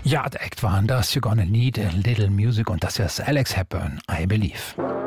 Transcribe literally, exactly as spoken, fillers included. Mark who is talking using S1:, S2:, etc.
S1: Yard Act waren das, You're Gonna Need a Little Music und das hier ist Alex Hepburn, I Believe.